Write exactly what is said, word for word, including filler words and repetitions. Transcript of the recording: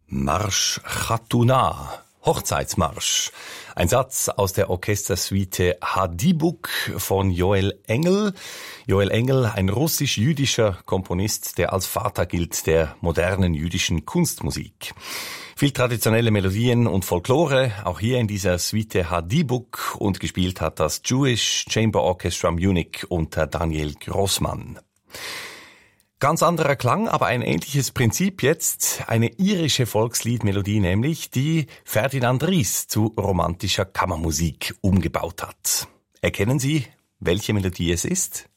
Marsch Chatuna, Hochzeitsmarsch. Ein Satz aus der Orchestersuite Hadibuk von Joel Engel. Joel Engel, ein russisch-jüdischer Komponist, der als Vater gilt der modernen jüdischen Kunstmusik. Viel traditionelle Melodien und Folklore, auch hier in dieser Suite Hadibuk, und gespielt hat das Jewish Chamber Orchestra Munich unter Daniel Grossmann. Ganz anderer Klang, aber ein ähnliches Prinzip jetzt. Eine irische Volksliedmelodie nämlich, die Ferdinand Ries zu romantischer Kammermusik umgebaut hat. Erkennen Sie, welche Melodie es ist?